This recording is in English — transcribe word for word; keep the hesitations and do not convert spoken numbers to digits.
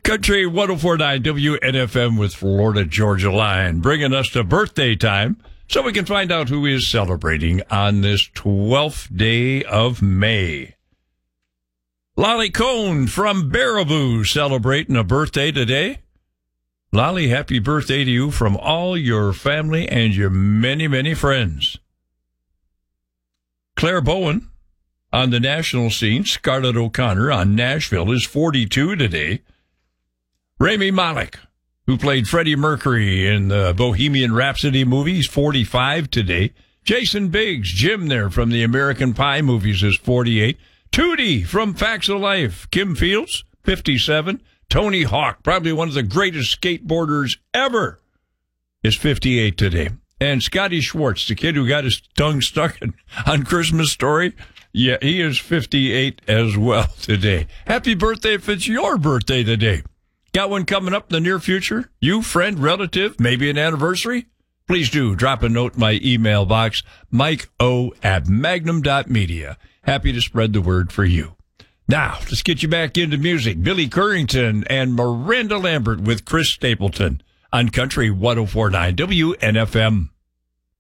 Country one oh four point nine W N F M with Florida Georgia Line, bringing us to birthday time so we can find out who is celebrating on this twelfth day of May. Lolly Cone from Baraboo celebrating a birthday today. Lolly, happy birthday to you from all your family and your many, many friends. Claire Bowen on the national scene. Scarlett O'Connor on Nashville is forty-two today. Rami Malek, who played Freddie Mercury in the Bohemian Rhapsody movie, he's forty-five today. Jason Biggs, Jim there from the American Pie movies, is forty-eight. Tootie from Facts of Life. Kim Fields, fifty-seven. Tony Hawk, probably one of the greatest skateboarders ever, is fifty-eight today. And Scotty Schwartz, the kid who got his tongue stuck in, on Christmas Story, yeah, he is fifty-eight as well today. Happy birthday if it's your birthday today. Got one coming up in the near future? You, friend, relative, maybe an anniversary? Please do drop a note in my email box, Mike O at magnum dot media. Happy to spread the word for you. Now, let's get you back into music. Billy Currington and Miranda Lambert with Chris Stapleton on Country one oh four point nine W N F M.